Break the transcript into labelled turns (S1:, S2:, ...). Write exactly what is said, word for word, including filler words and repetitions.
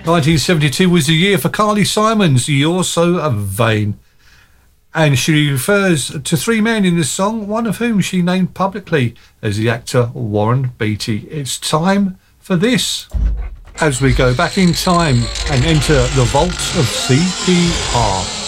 S1: nineteen seventy-two was the year for Carly Simon's You're So Vain. And she refers to three men in this song, one of whom she named publicly as the actor Warren Beatty. It's time for this, as we go back in time and enter the vault of C P R.